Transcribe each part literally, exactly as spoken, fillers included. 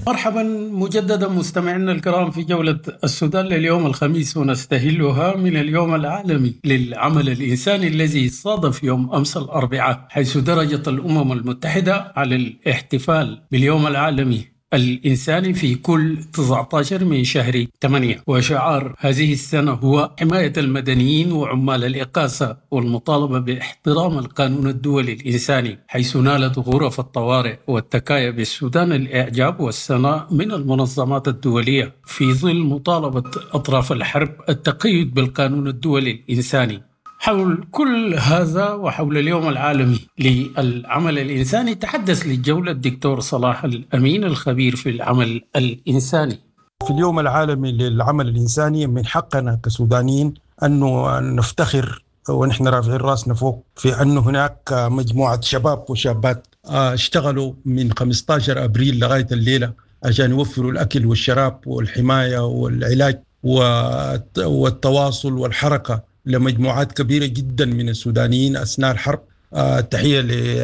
مرحبا مجددا مستمعينا الكرام في جولة السودان لليوم الخميس، ونستهلها من اليوم العالمي للعمل الإنساني الذي صادف يوم أمس الأربعاء، حيث درجت الأمم المتحدة على الاحتفال باليوم العالمي الإنساني في كل تسعة عشر من شهر ثمانية. وشعار هذه السنة هو حماية المدنيين وعمال الإقاصة والمطالبة باحترام القانون الدولي الإنساني، حيث نالت غرف الطوارئ والتكايا بالسودان الإعجاب والثناء من المنظمات الدولية في ظل مطالبة أطراف الحرب التقيد بالقانون الدولي الإنساني. حول كل هذا وحول اليوم العالمي للعمل الإنساني تحدث للجولة الدكتور صلاح الأمين الخبير في العمل الإنساني. في اليوم العالمي للعمل الإنساني من حقنا كسودانيين أنه نفتخر ونحن رافعين راسنا فوق في أنه هناك مجموعة شباب وشابات اشتغلوا من خمسة عشر أبريل لغاية الليلة عشان يوفروا الأكل والشراب والحماية والعلاج والتواصل والحركة لمجموعات كبيرة جدا من السودانيين أثناء الحرب. آه، تحية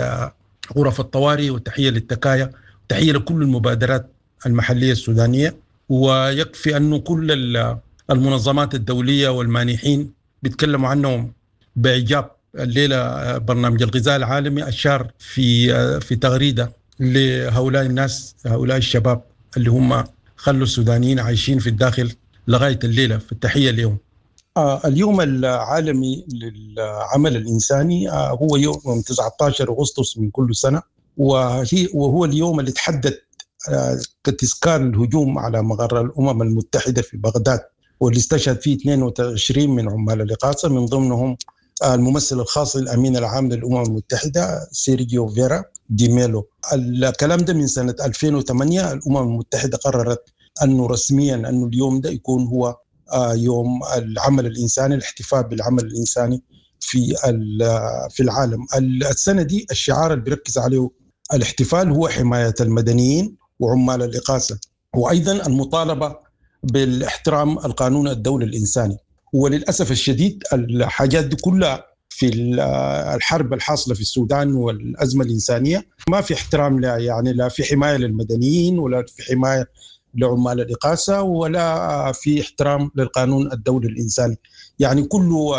لغرف الطوارئ وتحية للتكايا، تحية لكل المبادرات المحلية السودانية. ويكفي أنه كل المنظمات الدولية والمانحين بيتكلموا عنهم بإعجاب. الليلة برنامج الغذاء العالمي أشار في في تغريدة لهؤلاء الناس، هؤلاء الشباب اللي هم خلوا السودانيين عايشين في الداخل لغاية الليلة، في التحية اليوم. آه اليوم العالمي للعمل الإنساني آه هو يوم تسعة عشر أغسطس من كل سنة، وهي وهو اليوم اللي تحدد آه كتذكار الهجوم على مقر الأمم المتحدة في بغداد، واللي استشهد فيه اثنين وعشرين من عمال الإقاصة، من ضمنهم آه الممثل الخاص للأمين العام للأمم المتحدة سيرجيو فيرا دي ميلو. الكلام ده من سنة ألفين وثمانية الأمم المتحدة قررت أنه رسميا أنه اليوم ده يكون هو يوم العمل الإنساني، الاحتفال بالعمل الإنساني في في العالم. السنة دي الشعار اللي بيركز عليه الاحتفال هو حماية المدنيين وعمال الإقاصة، وأيضا المطالبة بالاحترام القانون الدولي الإنساني. وللأسف الشديد الحاجات دي كلها في الحرب الحاصلة في السودان والأزمة الإنسانية ما في احترام، لا يعني لا في حماية للمدنيين ولا في حماية لعمال الإقاصة ولا في احترام للقانون الدولي الإنساني. يعني كل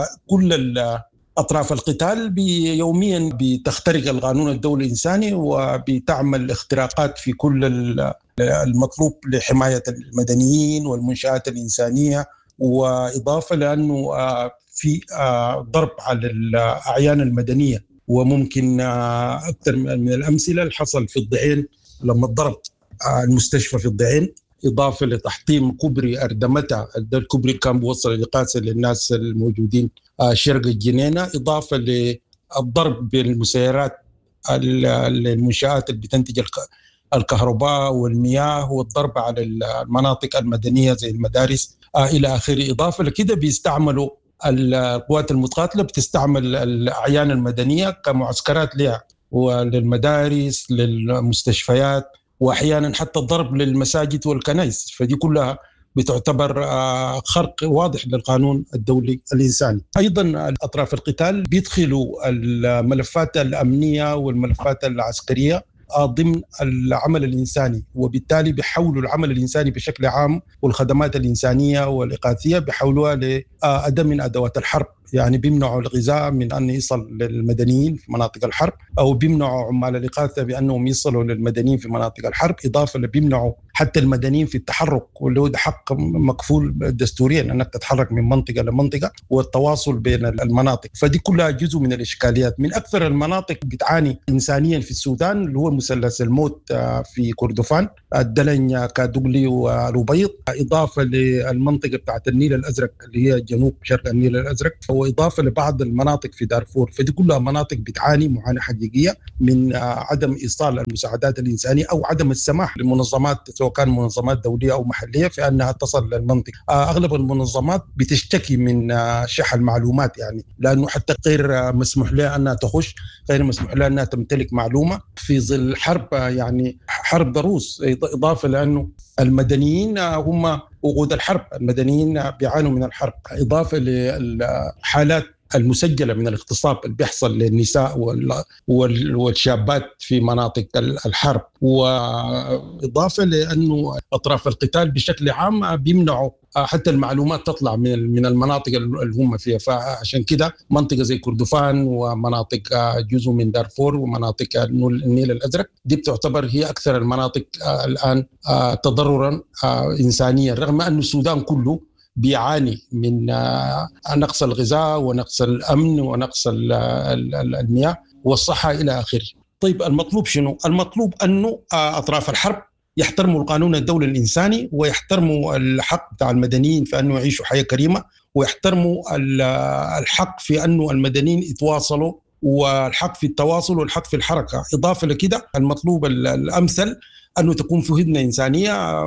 كل أطراف القتال يوميا بتخترق القانون الدولي الإنساني وبتعمل اختراقات في كل المطلوب لحماية المدنيين والمنشآت الإنسانية، وإضافة لأنه في ضرب على الأعيان المدنية. وممكن أكثر من الأمثلة اللي حصل في الضعين لما ضرب المستشفى في الضعين، إضافة لتحطيم كوبري أردمتة، الكوبري كان بيوصل الإقاصة للناس الموجودين شرق الجنينة، إضافة للضرب بالمسيرات المنشآت اللي بتنتج الكهرباء والمياه، والضرب على المناطق المدنية زي المدارس إلى آخره. إضافة لكده بيستعملوا القوات المتقاتلة بتستعمل الأعيان المدنية كمعسكرات لها وللمدارس للمستشفيات، وأحيانا حتى الضرب للمساجد والكنائس. فدي كلها بتعتبر خرق واضح للقانون الدولي الإنساني. أيضا أطراف القتال بيدخلوا الملفات الأمنية والملفات العسكرية ضمن العمل الإنساني، وبالتالي بيحولوا العمل الإنساني بشكل عام والخدمات الإنسانية والإغاثية بيحولوها لأداة من أدوات الحرب. يعني بيمنعوا الغذاء من أن يصل للمدنيين في مناطق الحرب، أو بيمنعوا عمال الإغاثة بأنهم يصلوا للمدنيين في مناطق الحرب، إضافة لبيمنعوا حتى المدنيين في التحرك، واللي هو حق مكفول دستوريا أنك تتحرك من منطقة لمنطقة والتواصل بين المناطق. فدي كلها جزء من الإشكاليات. من أكثر المناطق بتعاني إنسانيا في السودان اللي هو مثلث الموت في كردفان، الدلن، كادوغلي والأبيض، إضافة للمنطقة بتاعت النيل الأزرق اللي هي جنوب شرق النيل الأزرق، وإضافة لبعض المناطق في دارفور. فدي كلها مناطق بتعاني معاناة حقيقية من عدم إيصال المساعدات الإنسانية أو عدم السماح لمنظمات سواء كان منظمات دولية أو محلية في أنها تصل للمنطقة. أغلب المنظمات بتشتكي من شح المعلومات، يعني لأنه حتى غير مسموح لها أنها تخش، غير مسموح لها أنها تمتلك معلومة في ظل حرب، يعني حرب ضروس. إضافة لأنه المدنيين هم وقود الحرب، المدنيين بيعانوا من الحرب، إضافة لحالات المسجلة من الاغتصاب اللي بيحصل للنساء والشابات في مناطق الحرب، وإضافة لأنه أطراف القتال بشكل عام بيمنعوا حتى المعلومات تطلع من من المناطق اللي هم فيها. فعشان كده منطقة زي كردفان ومناطق جزء من دارفور ومناطق النيل الأزرق دي بتعتبر هي أكثر المناطق الآن تضررا إنسانيا، رغم أن السودان كله بيعاني من نقص الغذاء ونقص الأمن ونقص المياه والصحة إلى آخره. طيب المطلوب شنو؟ المطلوب أنه أطراف الحرب يحترموا القانون الدولي الإنساني ويحترموا الحق بتاع المدنيين في أنه يعيشوا حياة كريمة، ويحترموا الحق في أنه المدنيين يتواصلوا، والحق في التواصل والحق في الحركة. إضافة لكده المطلوب الأمثل أنه تكون في هدنة إنسانية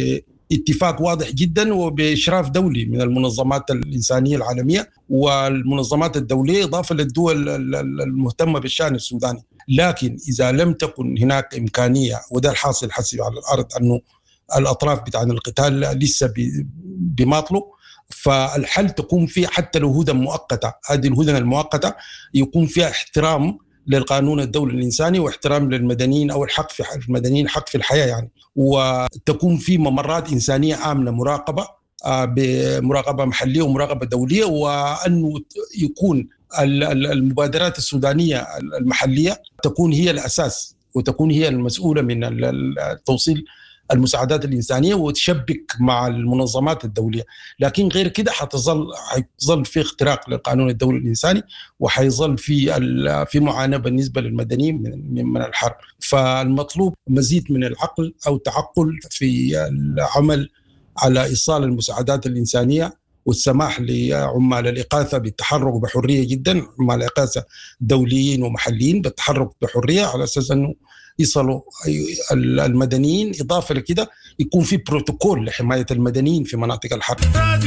باتفاق واضح جدا وبإشراف دولي من المنظمات الإنسانية العالمية والمنظمات الدولية، إضافة للدول المهتمة بالشأن السوداني. لكن إذا لم تكن هناك إمكانية، وده الحاصل حسب على الأرض أنه الأطراف بتاع القتال لسه بماطلوا، فالحل تكون فيه حتى لو هدن مؤقتة، هذه الهدن المؤقتة يكون فيها احترام للقانون الدولي الإنساني واحترام للمدنيين أو الحق في المدنيين حق في الحياة يعني، وتكون في ممرات إنسانية آمنة مراقبة بمراقبة محلية ومراقبة دولية، وأنه يكون المبادرات السودانية المحلية تكون هي الأساس وتكون هي المسؤولة من توصيل المساعدات الإنسانية وتشبك مع المنظمات الدولية. لكن غير كده حتظل حيظل في اختراق للقانون الدولي الإنساني، وحيظل في في معاناة بالنسبة للمدنيين من من الحرب. فالمطلوب مزيد من العقل أو تعقل في العمل على إيصال المساعدات الإنسانية والسماح لعمال الإغاثة بالتحرك بحرية جدا، عمال الإغاثة دوليين ومحليين بالتحرك بحرية على أساس أنه يصلوا المدنيين. إضافة لكده يكون في بروتوكول لحماية المدنيين في مناطق الحرب.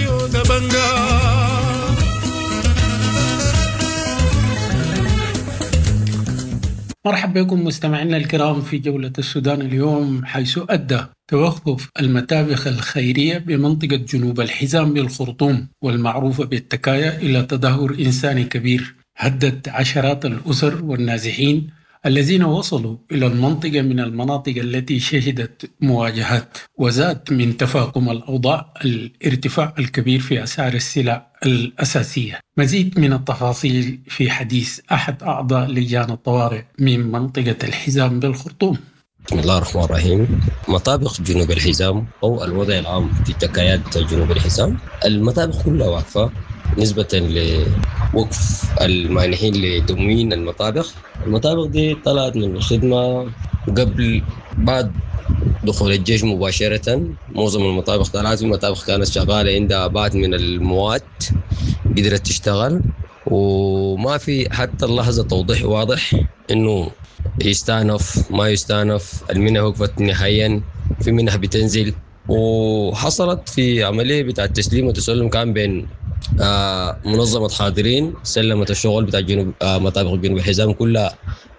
مرحبا بكم مستمعينا الكرام في جولة السودان اليوم، حيث أدى توقف المتابخ الخيرية بمنطقة جنوب الحزام بالخرطوم والمعروفة بالتكايا إلى تدهور إنساني كبير هدد عشرات الأسر والنازحين الذين وصلوا إلى المنطقة من المناطق التي شهدت مواجهات. وزاد من تفاقم الأوضاع الارتفاع الكبير في أسعار السلع الأساسية. مزيد من التفاصيل في حديث أحد أعضاء لجان الطوارئ من منطقة الحزام بالخرطوم. بسم الله الرحمن الرحيم. مطابخ جنوب الحزام أو الوضع العام في تكايات جنوب الحزام، المطابخ كلها واقفة نسبة لوقف المانحين لتموين المطابخ. المطابخ دي طلعت من الخدمة قبل بعد دخول الجيش مباشرة. معظم المطابخ طلعت، في مطابخ كانت شغالة عندها بعض من المواد قدرت تشتغل، وما في حتى اللحظة توضيح واضح إنه يستأنف ما يستأنف. المنح وقفت نهائيا، في منح بتنزل. وحصلت في عملية بتاع التسليم والتسلم كان بين آه منظمة حاضرين سلمت الشغل بتاع جنوب آه مطابخ جنوب الحزام كلها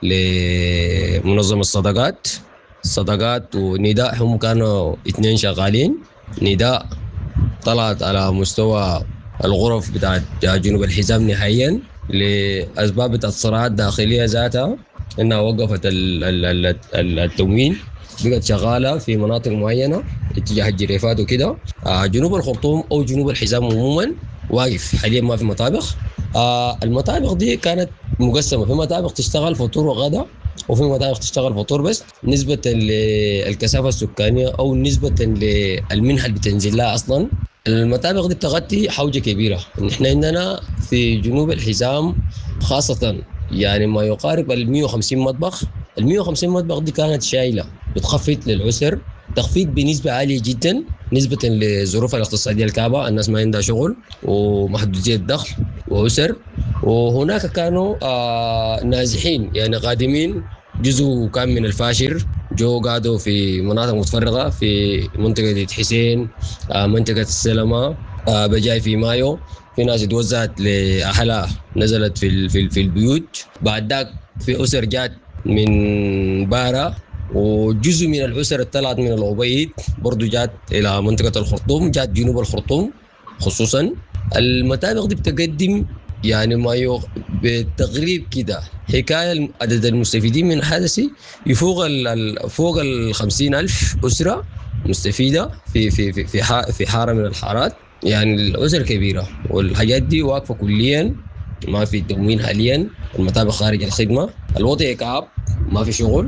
لمنظمة الصدقات الصدقات ونداء. هم كانوا اثنين شغالين. نداء طلعت على مستوى الغرف بتاع جنوب الحزام نهائيا لأسباب بتاعت صراعات داخلية ذاتها، إنها وقفت التموين، بقت شغالة في مناطق معينة اتجاه الجريفات وكده. آه جنوب الخرطوم أو جنوب الحزام عموما واقف حاليا، ما في مطابخ. آه المطابخ دي كانت مقسمة، في مطابخ تشتغل فطور وغدا، وفي مطابخ تشتغل فطور بس، نسبة للكثافة السكانية أو نسبة للمنحة اللي بتنزل لها. أصلا المطابخ دي بتغطي حوجة كبيرة. نحن عندنا في جنوب الحزام خاصة يعني ما يقارب ال مئة وخمسين مطبخ. ال مئة وخمسين مطبخ دي كانت شايلة بتخفض للأسر تخفيض بنسبة عالية جدا، نسبة للظروف الاقتصادية الكعبة، الناس ما عندها شغل ومحدودية دخل وأسر. وهناك كانوا آه نازحين يعني قادمين، جزء كان من الفاشر جو قادوا في مناطق متفرقة في منطقة حسين، آه منطقة السلمة، آه بجاي في مايو. في ناس اتوزعت لأهلها نزلت في في في البيوت. بعد ذاك في أسر جات من بارا، وجزء من الأسر طلعت من العبيد برضو جات إلى منطقة الخرطوم، جات جنوب الخرطوم خصوصا. المطابخ دي بتقدم يعني ما يو بالتقريب كده حكاية عدد المستفيدين من الحدث يفوق ال فوق ال خمسين ألف أسرة مستفيدة في في في في, في حارة من الحارات. يعني الأسر كبيرة والحاجات دي واقفة كليا، ما في تموين حاليا، المطابخ خارج الخدمة، الوضع كعب، ما في شغل.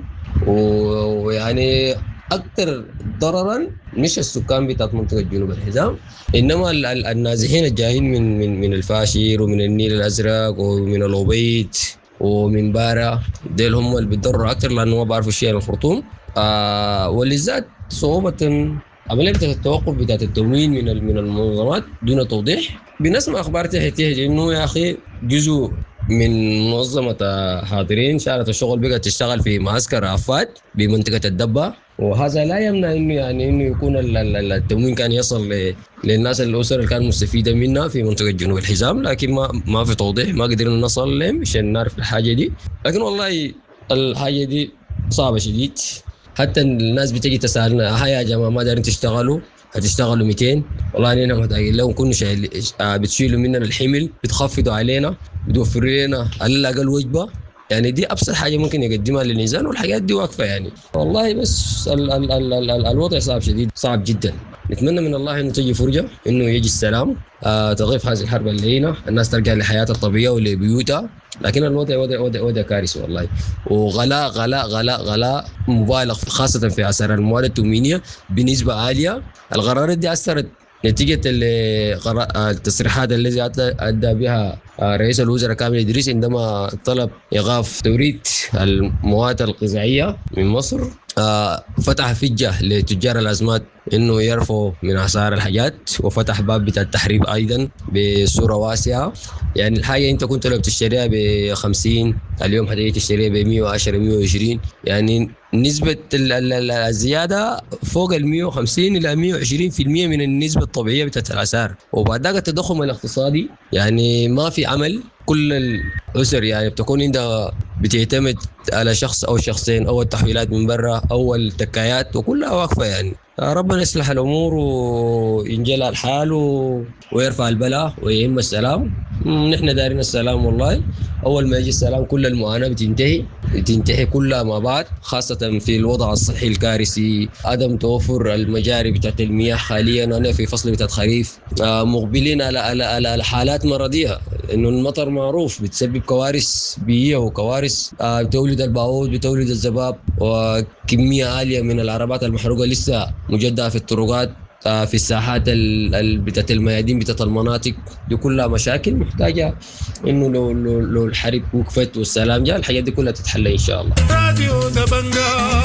ويعني أكثر ضررا مش السكان بتاعت منطقة جنوب الحزام، إنما النازحين الجايين من من من الفاشير ومن النيل الأزرق ومن الأبيض ومن بارا، ديل هم اللي بيتضرروا أكثر لأنه ما بعرفوا شيء عن الخرطوم. آه ولذات صعوبة عملية التوقف بتاعت التموين من من المنظمات دون توضيح. بنسمع أخبار تحت إنه يا أخي جزء من منظمة حاضرين شارة الشغل بقت تشتغل في معسكر عفات بمنطقة الدبة، وهذا لا يمنع إنه يعني إنه يكون التموين كان يصل للناس الأسر اللي كان مستفيدة منها في منطقة جنوب الحزام، لكن ما ما في توضيح، ما قدرنا نصل لهم عشان نعرف الحاجة دي. لكن والله الحاجة دي صعبة شديد، حتى الناس بتجي تسألنا هيا يا جماعة ما دارين تشتغلوا، هتشتغلوا مئتين، والله أننا محتاجين لهم كنا شايل بتشيلوا مننا الحمل، بتخفضوا علينا، بتوفروا لنا على الأقل وجبة. يعني دي أبسط حاجة ممكن يقدمها للإنسان، والحاجات دي واقفة يعني. والله بس ال ال ال ال ال الوضع صعب شديد، صعب جدا. نتمنى من الله إنه تجي فرجة، إنه يجي السلام، آه تغيف هذه الحرب اللينة، الناس ترجع لحياتها الطبيعية ولبيوتها. لكن الوضع وضع وضع وضع كارثي والله، وغلاء غلاء غلاء غلاء مبالغ خاصة في أسعار المواد التموينية بنسبة عالية. القرارات دي أثرت نتيجة التصريحات التي أدى بها رئيس الوزراء كامل إدريس عندما طلب إيقاف توريد المواد الغذائية من مصر. فتح فجة لتجار الأزمات إنه يرفعوا من أسعار الحاجات، وفتح باب بتاع التحريب أيضا بصورة واسعة. يعني الحاجة أنت كنت لو بتشتريها بخمسين اليوم هتيجي تشتريها بمية وعشرة مية وعشرين، يعني نسبة الزيادة فوق المية وخمسين إلى مية وعشرين في المية من النسبة الطبيعية بتاعت الأسعار. وبعد ذلك التضخم الاقتصادي، يعني ما في عمل، كل الأسر يعني بتكون عندها بتعتمد على شخص أو شخصين أو التحويلات من برا أو التكايات، وكلها واقفة. يعني ربنا يصلح الأمور وينجلها الحال ويرفع البلاء ويهم السلام. نحن دارين السلام والله. أول ما يجي السلام كل المعاناة بتنتهي بتنتهي كلها مع بعض، خاصة في الوضع الصحي الكارثي، عدم توفر المجاري بتاعت المياه حاليا. أنا في فصل بتاعت خريف مقبلين على على على حالات مرضية، إنه المطر معروف بتسبب كوارث بيئية وكوارث بتولد البعوض، بتولد الذباب، وكمية عالية من العربات المحروقة لسه مجدة في الطرقات، في الساحات بتاعت الميادين بتاعت المناطق دي، كلها مشاكل محتاجة إنه لو لو لو الحرب وقفت والسلام جاء الحاجات دي كلها تتحل إن شاء الله. راديو دبنجا.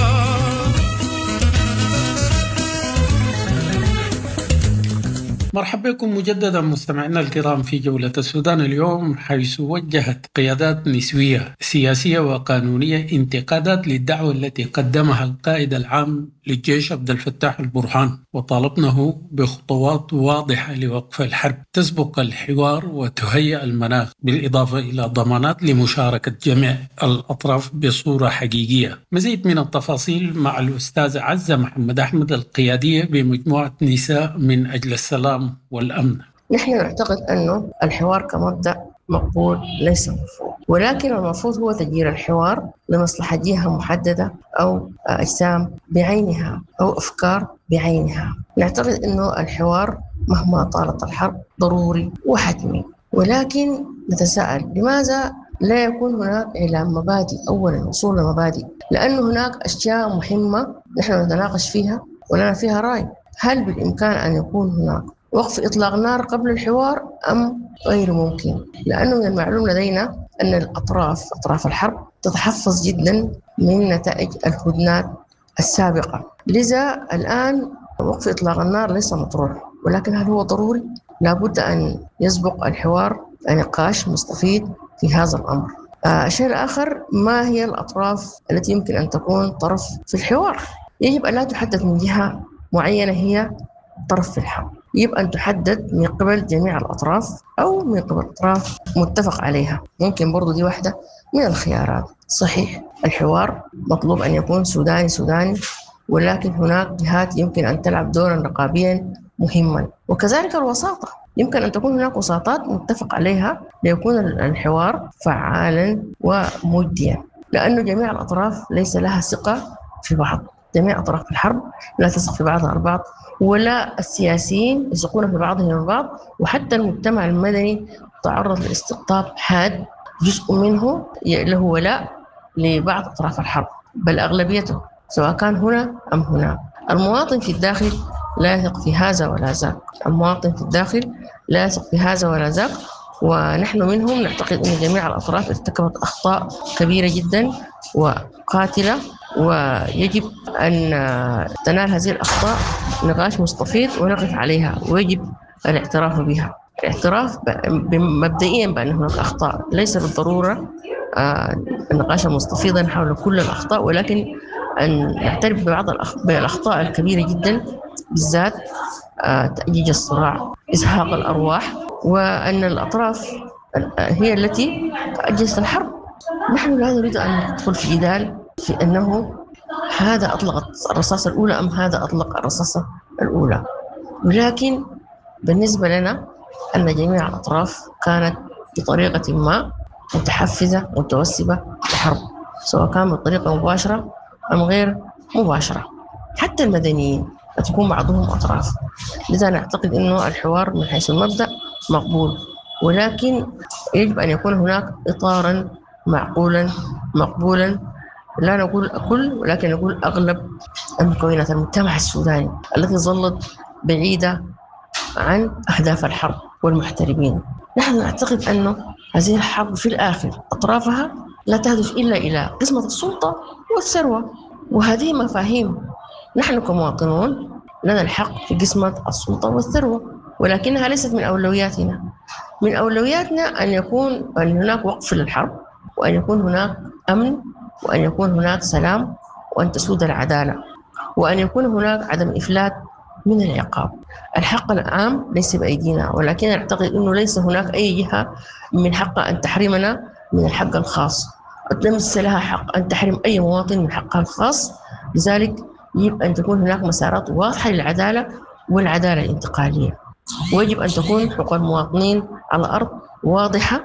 مرحبا بكم مجددا مستمعينا الكرام في جولة السودان اليوم، حيث وجهت قيادات نسوية سياسية وقانونية انتقادات للدعوة التي قدمها القائد العام للجيش عبد الفتاح البرهان، وطالبنه بخطوات واضحة لوقف الحرب تسبق الحوار وتهيئ المناخ، بالإضافة إلى ضمانات لمشاركة جميع الأطراف بصورة حقيقية. مزيد من التفاصيل مع الأستاذ عزة محمد أحمد، القيادية بمجموعة نساء من أجل السلام والأمن. نحن نعتقد أنه الحوار كمبدأ مقبول ليس مفروض، ولكن المفروض هو تغيير الحوار لمصلحة جهة محددة أو أجسام بعينها أو أفكار بعينها. نعتقد أنه الحوار مهما طالت الحرب ضروري وحتمي، ولكن نتساءل لماذا لا يكون هناك إعلان مبادئ؟ أولا وصول لمبادئ، لأن هناك أشياء مهمة نحن نتناقش فيها ولنا فيها رأي. هل بالإمكان أن يكون هناك وقف إطلاق نار قبل الحوار أم غير ممكن؟ لأنه من المعلوم لدينا أن الأطراف أطراف الحرب تتحفظ جدا من نتائج الهدنات السابقة، لذا الآن وقف إطلاق النار ليس مطروح، ولكن هل هو ضروري؟ لابد أن يسبق الحوار نقاش مستفيد في هذا الأمر. الشيء الآخر، ما هي الأطراف التي يمكن أن تكون طرف في الحوار؟ يجب أن لا تحدد من جهة معينة هي طرف في الحرب، يجب أن تحدد من قبل جميع الأطراف أو من قبل أطراف متفق عليها. ممكن برضو دي واحدة من الخيارات. صحيح الحوار مطلوب أن يكون سوداني سوداني، ولكن هناك جهات يمكن أن تلعب دورا رقابيا مهما، وكذلك الوساطة. يمكن أن تكون هناك وساطات متفق عليها ليكون الحوار فعالا ومجديا، لأن جميع الأطراف ليس لها ثقة في بعض. جميع أطراف الحرب لا تثق في بعضها البعض، ولا السياسيين يثقون في بعضهم البعض، وحتى المجتمع المدني تعرض لاستقطاب حاد جزء منه له ولاء لبعض أطراف الحرب، بل أغلبيته سواء كان هنا أم هنا. المواطن في الداخل لا يثق في هذا ولا ذاك، المواطن في الداخل لا يثق في هذا ولا ذاك، ونحن منهم نعتقد أن جميع الأطراف ارتكبت أخطاء كبيرة جدا وقاتلة، ويجب أن تنال هذه الأخطاء نقاش مستفيض ونقف عليها، ويجب الاعتراف بها. الاعتراف مبدئيا بأن هناك أخطاء، ليس بالضرورة النقاش مستفيضا حول كل الأخطاء، ولكن أن نعترف ببعض الأخطاء الكبيرة جدا، بالذات تأجيج الصراع، إزهاق الأرواح، وأن الأطراف هي التي أجلت الحرب. نحن لا نريد أن ندخل في جدال في أنه هذا أطلق الرصاصة الأولى أم هذا أطلق الرصاصة الأولى، ولكن بالنسبة لنا أن جميع الأطراف كانت بطريقة ما متحفزة متوسبة لحرب، سواء كان بطريقة مباشرة أم غير مباشرة. حتى المدنيين تكون بعضهم أطراف. لذا نعتقد أنه الحوار من حيث المبدأ مقبول، ولكن يجب أن يكون هناك إطاراً معقولاً مقبولاً، لا نقول الكل ولكن نقول أغلب المكونات المجتمع السوداني التي ظلت بعيدة عن أهداف الحرب والمحترمين. نحن نعتقد أنه هذه الحرب في الآخر أطرافها لا تهدف إلا إلى قسمة السلطة والثروة، وهذه مفاهيم نحن كمواطنون لنا الحق في قسمة السلطة والثروة، ولكنها ليست من أولوياتنا. من أولوياتنا أن يكون أن هناك وقف للحرب، وأن يكون هناك أمن، وأن يكون هناك سلام، وأن تسود العدالة، وأن يكون هناك عدم إفلات من العقاب. الحق العام ليس بأيدينا، ولكن أعتقد أنه ليس هناك أي جهة من حقها أن تحرمنا من الحق الخاص، ليس لها حق أن تحرم أي مواطن من حقه الخاص. لذلك يجب أن تكون هناك مسارات واضحة للعدالة والعدالة الانتقالية، ويجب أن تكون حقوق المواطنين على الأرض واضحة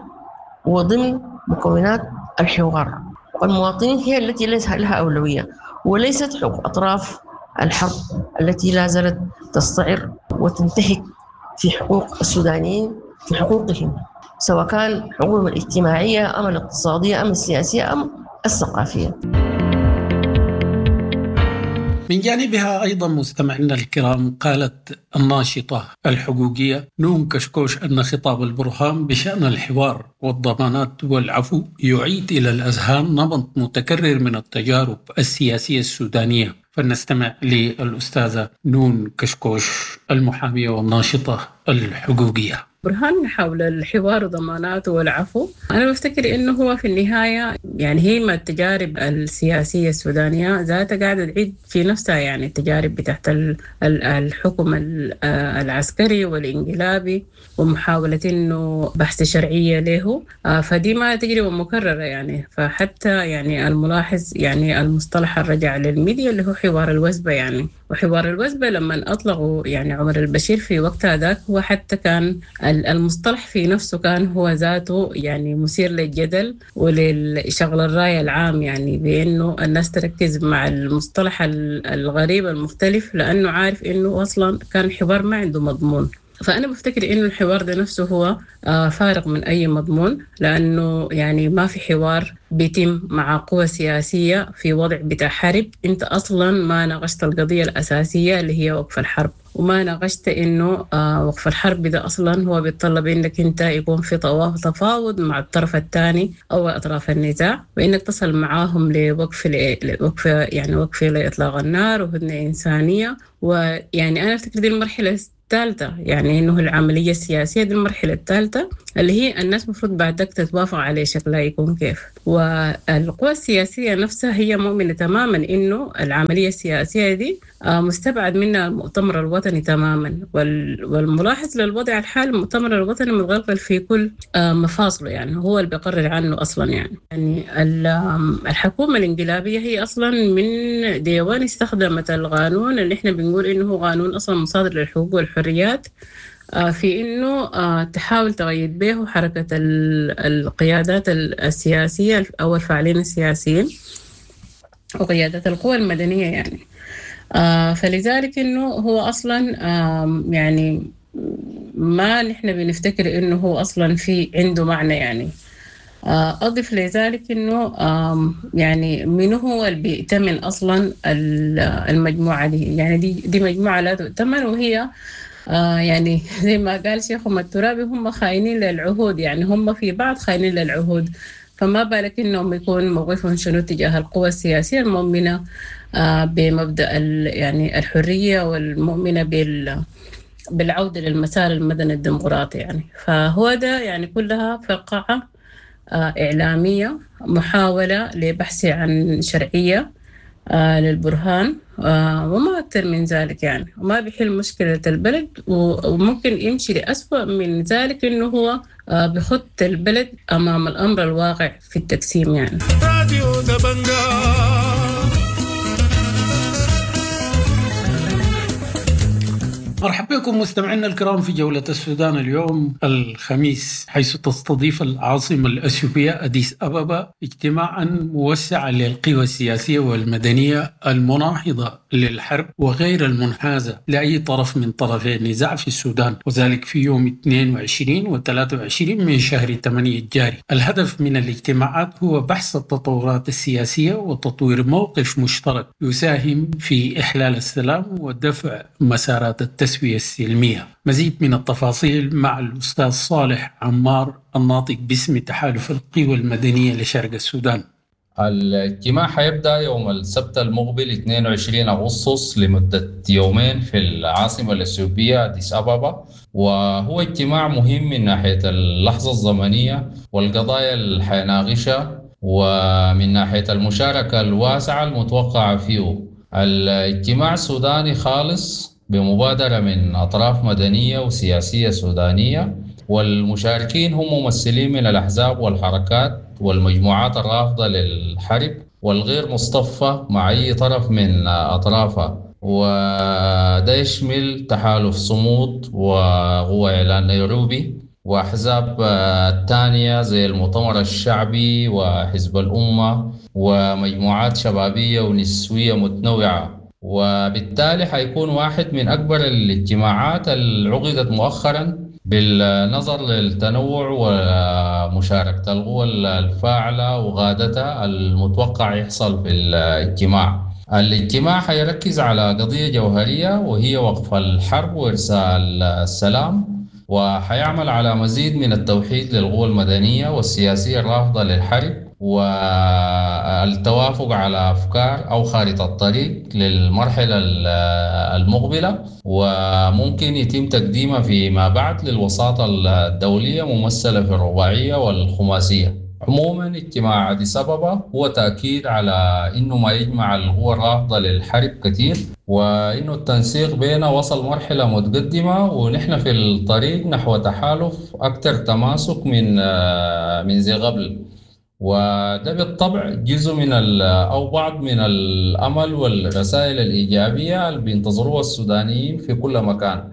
وضمن مكونات الحوار. والمواطنين هي التي ليس لها أولوية، وليست حقوق أطراف الحرب التي لا زالت تستعر وتنتهك في حقوق السودانيين، في حقوقهم سواء كان حقوقهم الاجتماعية أم الاقتصادية أم السياسية أم الثقافية. من جانبها أيضا مستمعينا الكرام، قالت الناشطة الحقوقية نون كشكوش أن خطاب البرهان بشأن الحوار والضمانات والعفو يعيد إلى الأذهان نمط متكرر من التجارب السياسية السودانية. فلنستمع للأستاذة نون كشكوش المحامية والناشطة الحقوقية. برهان حول الحوار وضماناته والعفو، أنا بفتكر إنه هو في النهاية يعني هي ما التجارب السياسية السودانية ذاتها قاعدة تعيد في نفسها، يعني التجارب بتاعت الحكم العسكري والإنقلابي ومحاولة إنه بحث شرعية له، فدي ما تجربة مكررة يعني. فحتى يعني الملاحظ يعني المصطلح الرجع للميديا اللي هو حوار الوزبة يعني، وحوار الوزبة لما أطلقوا يعني عمر البشير في وقتها ذاك، هو حتى كان المصطلح في نفسه كان هو ذاته يعني مثير للجدل وللشغل الرأي العام، يعني بأنه الناس تركز مع المصطلح الغريب المختلف، لأنه عارف أنه أصلا كان الحوار ما عنده مضمون. فأنا بفتكر إنه الحوار ده نفسه هو فارغ من أي مضمون، لأنه يعني ما في حوار بيتم مع قوى سياسية في وضع بتاع حرب. أنت أصلا ما ناقشت القضية الأساسية اللي هي وقف الحرب، وما ناقشت إنه وقف الحرب ده أصلا هو بيتطلب إنك أنت يكون في تفاوض مع الطرف الثاني أو أطراف النزاع، وإنك تصل معاهم لوقف لوقف يعني وقف لإطلاق النار وهدنة إنسانية. ويعني أنا أفتكر دي المرحلة الثالثة، يعني إنه العملية السياسية دي المرحلة الثالثة اللي هي الناس مفروض بعدك تتوافق عليه شكلها يكون كيف. والقوى السياسية نفسها هي مؤمنة تماما إنه العملية السياسية دي مستبعد منها المؤتمر الوطني تماما. والملاحظ للوضع الحالي المؤتمر الوطني متغلغل في كل مفاصله، يعني هو اللي بيقرر عنه أصلا. يعني يعني الحكومة الانقلابية هي أصلا من ديوان استخدمت القانون اللي إحنا بنقول إنه هو قانون أصلا مصادر للحقوق والحرية الحريات في إنه تحاول تغير به حركة القيادات السياسية أو الفاعلين السياسيين وقيادات القوى المدنية يعني. فلذلك إنه هو أصلا يعني ما نحن بنفتكر إنه هو أصلا في عنده معنى يعني. أضف لذلك إنه يعني من هو اللي بيأتمن أصلا المجموعة دي، يعني دي دي مجموعة لا تؤتمن، وهي يعني زي ما قال شيخهم الترابي هم خاينين للعهود، يعني هم في بعض خاينين للعهود، فما بالك إنهم يكون موقفهم شنو تجاه القوى السياسية المؤمنة بمبدأ يعني الحرية والمؤمنة بال بالعودة للمسار المدني الديمقراطي يعني. فهو ده يعني كلها فقاعة إعلامية، محاولة لبحث عن شرعية للبرهان وما أكثر من ذلك يعني، وما بيحل مشكلة البلد، وممكن يمشي لأسوأ من ذلك إنه هو بخط البلد أمام الأمر الواقع في التقسيم يعني. مرحبا بكم مستمعينا الكرام في جولة السودان اليوم الخميس، حيث تستضيف العاصمة الأثيوبية أديس أبابا اجتماعا موسعا للقوى السياسية والمدنية المناهضة للحرب وغير المنحازة لأي طرف من طرفي النزاع في السودان، وذلك في يوم اثنين وعشرين و ثلاثة وعشرين من شهر ثمانية الجاري. الهدف من الاجتماعات هو بحث التطورات السياسية وتطوير موقف مشترك يساهم في إحلال السلام ودفع مسارات التسوية السلمية. مزيد من التفاصيل مع الأستاذ صالح عمار الناطق باسم تحالف القوى المدنية لشرق السودان. الاجتماع حيبدأ يوم السبت المقبل اثنين وعشرين أغسطس لمدة يومين في العاصمة الأثيوبية أديس أبابا، وهو اجتماع مهم من ناحية اللحظة الزمنية والقضايا اللي حيناقشها، ومن ناحية المشاركة الواسعة المتوقعة فيه. الاجتماع سوداني خالص بمبادرة من أطراف مدنية وسياسية سودانية، والمشاركين هم ممثلين من الأحزاب والحركات والمجموعات الرافضة للحرب والغير مصطفى مع أي طرف من أطرافها، وده يشمل تحالف صمود وقوى إعلان نيروبي وأحزاب الثانية زي المؤتمر الشعبي وحزب الأمة ومجموعات شبابية ونسوية متنوعة. وبالتالي حيكون واحد من أكبر الاجتماعات اللي عقدت مؤخراً بالنظر للتنوع ومشاركة القوى الفاعلة وغادتها المتوقع يحصل في الاجتماع. الاجتماع حيركز على قضية جوهرية وهي وقف الحرب وإرسال السلام، وحيعمل على مزيد من التوحيد للقوى المدنية والسياسية الرافضة للحرب والتوافق على أفكار أو خارطة الطريق للمرحلة المقبلة، وممكن يتم تقديمها فيما بعد للوساطة الدولية ممثلة في الرباعية والخماسية. عموما اجتماع أديس أبابا هو تأكيد على إنه ما يجمع القوى الرافضة للحرب كثير، وإنه التنسيق بيننا وصل مرحلة متقدمة، ونحن في الطريق نحو تحالف أكثر تماسك من من زي قبل. وده بالطبع جزء من أو بعض من الأمل والرسائل الإيجابية اللي بينتظروها السودانيين في كل مكان.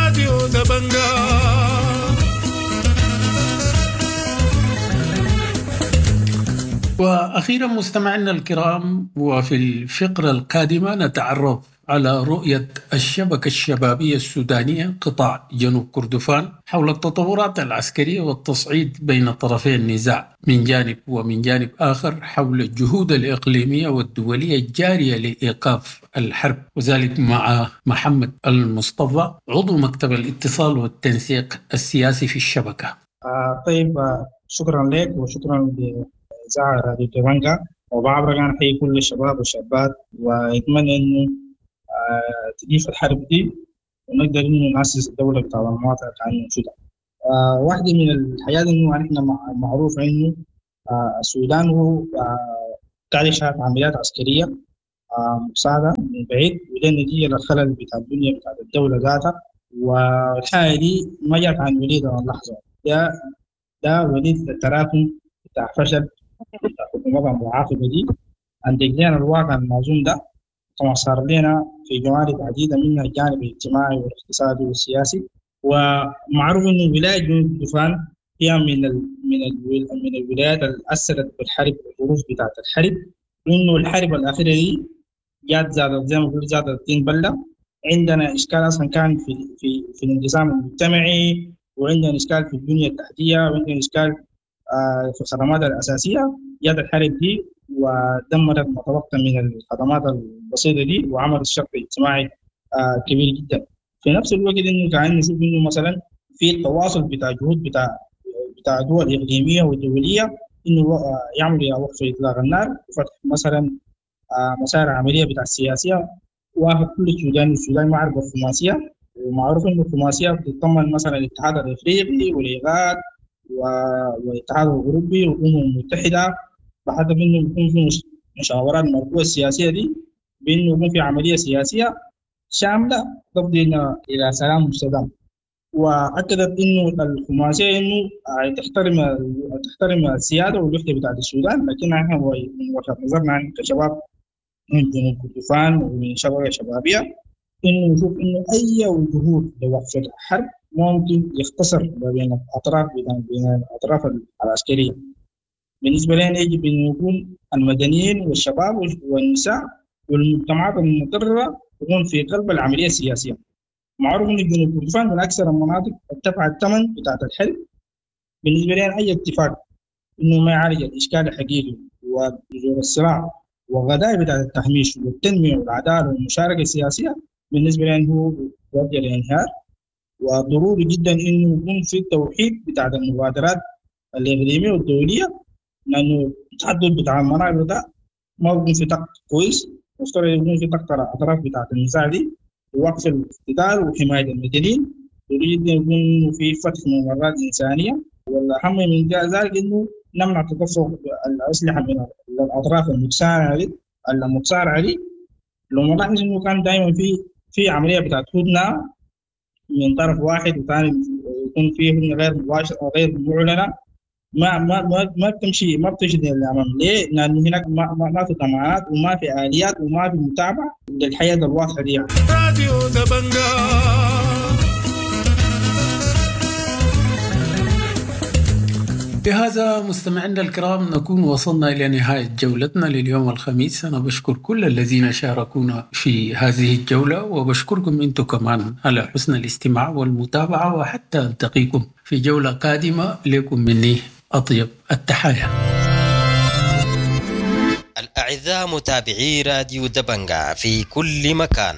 وأخيرا مستمعينا الكرام، وفي الفقرة القادمة نتعرف على رؤية الشبكة الشبابية السودانية قطاع جنوب كردفان حول التطورات العسكرية والتصعيد بين طرفي النزاع من جانب، ومن جانب آخر حول الجهود الإقليمية والدولية الجارية لإيقاف الحرب، وذلك مع محمد المصطفى عضو مكتب الاتصال والتنسيق السياسي في الشبكة. آه طيب آه شكرا لك وشكرا لإذاعة راديو تبانجا، وبعبر عن حي كل الشباب والشابات، ويتمنى إنه آه تجيف الحرب دي ونقدر إنه نأسس الدولة بتاع المواطن كأنه موجودة. آه واحدة من الحاجات إنه نحن معروف إنه آه السودان هو آه قاعد يشهد عمليات عسكرية آه مساعدة من بعيد، وده النتيجة للخلل بتاع الدنيا بتاع الدولة ذاتها، والحاجة دي ما جات عن وليد ولا لحظة، ده ده وليد التراكم بتاع فشل بتاع الحكومات المعاقبة دي. عند جينا الواقع الموزون ده طبعا صار لنا في جوانب عديدة منها الجانب الاجتماعي والاقتصادي والسياسي. ومعروف إنه ولاية جنوب كردفان هي من ال من ال من الولايات اللي أثرت بالحرب والظروف بتاعت الحرب، لأنه الحرب الأخيرة دي جات زادت زي ما قلت زادت الطين بلة. عندنا إشكال أصلا كان في في في الانقسام المجتمعي، وعندنا إشكال في البنية التحتية، وعندنا إشكال آه في الخدمات الأساسية. جات الحرب دي ودمرت ما تبقى من الخدمات البسيطة دي وعملت شق اجتماعي آه كبير جدا. في نفس الوقت إنه كان نشوف إنه مثلا في التواصل بتاع جهود بتاع بتاع دول إقليمية ودولية إنه يعملوا وقف إطلاق النار وفتح مثلا مسار عملية بتاع السياسية. وافق كل السودان والسودان معرفة الخماسية، ومعروف إنه الخماسية بتتضمن مثلا الاتحاد الإفريقي والإيغاد والاتحاد الأوروبي والأمم المتحدة، بحيث إنه يكون في مشاورات مربوطة السياسية دي بإنه يكون في عملية سياسية شاملة تفضي إلى سلام مستدام. واكدت انه الخماسيه انه تحترم تحترم السياده والوحده بتاعت السودان، لكن نحن من وجهه نظرنا كشباب من جنوب كردفان ومن شباب شبابيه انه نشوف انه اي جهود لوقف الحرب ممكن يختصر بين الاطراف بين الاطراف العسكريه. بالنسبه لنا يجب ان يكون المدنيين والشباب والنساء والمجتمعات المضطره يكون في قلب العمليه السياسيه. معروف ان جنوب كردفان من اكثر المناطق ارتفع الثمن بتاعت الحرب. بالنسبه لنا اي اتفاق انه ما يعالج الاشكال الحقيقي وجذور الصراع والغداء بتاعت التهميش والتنميه والعداله والمشاركه السياسيه بالنسبه لنا هو يؤدي للانهيار. وضروري جدا انه يكون في التوحيد بتاعت المبادرات الاقليميه والدوليه، لانه التحدث بتاع المناطق ده ما بيكون في طاقه كويس، مفترض يكون في طاقه الاطراف بتاعت النزاع دي ووقف الاقتتال وحماية المدنيين. يريد أن يكون في فتح ممرات إنسانية، والأهم من ذلك أنه نمنع تدفق الأسلحة من الأطراف المتصارعة المتصارعة دي. لو نلاحظ أنه كان دائما في في عملية بتاعت هدنة من طرف واحد وثاني يكون فيه هدنة غير مباشرة أو غير معلنة، ما ما ما ما بتمشي ما بتمشي للأمام. ليه؟ لأن هناك ما ما, ما في ضمانات وما في آليات وما في متابعة للحياة الواضحة دي. راديو دبنجا. بهذا مستمعينا الكرام نكون وصلنا إلى نهاية جولتنا لليوم الخميس. أنا بشكر كل الذين شاركونا في هذه الجولة، وبشكركم أنتم كمان على حسن الاستماع والمتابعة، وحتى ألتقيكم في جولة قادمة. لكم مني أطيب التحايا. الأعزاء متابعي راديو دبنجا في كل مكان،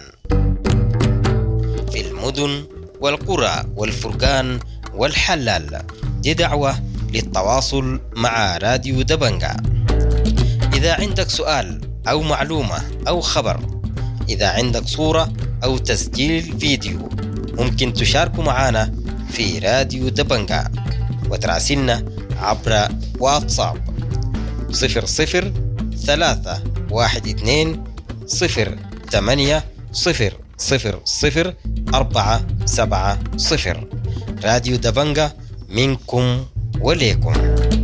في المدن والقرى والفرقان والحلال، دي دعوة للتواصل مع راديو دبنجا. إذا عندك سؤال أو معلومة أو خبر، إذا عندك صورة أو تسجيل فيديو، ممكن تشاركوا معنا في راديو دبنجا وتراسلنا عبر واتساب صفر صفر ثلاثة واحد اثنين صفر ثمانية صفر صفر صفر أربعة سبعة صفر. راديو دبنجا منكم وليكم.